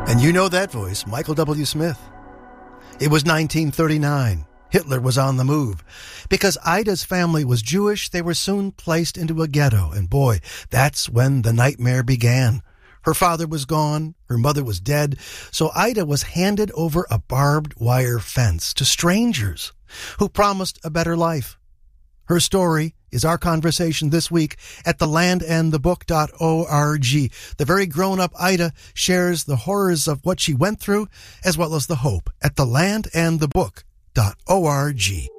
And you know that voice, Michael W. Smith. It was 1939. Hitler was on the move. Because Ida's family was Jewish, they were soon placed into a ghetto. And boy, that's when the nightmare began. Her father was gone. Her mother was dead. So Ida was handed over a barbed wire fence to strangers who promised a better life. Her story is our conversation this week at thelandandthebook.org. The very grown-up Ida shares the horrors of what she went through as well as the hope at thelandandthebook.org.